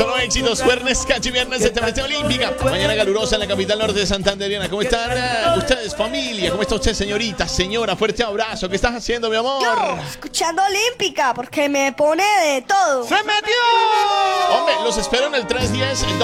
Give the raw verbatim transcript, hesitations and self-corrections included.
Solo éxitos, viernes, cachi, viernes de T V T Olímpica. Mañana calurosa en la capital norte de Santanderiana. ¿Cómo están eh, ustedes, familia? ¿Cómo está usted, señorita, señora? Fuerte abrazo. ¿Qué estás haciendo, mi amor? Yo, escuchando Olímpica, porque me pone de todo. ¡Se metió! Hombre, los espero en el tres diez.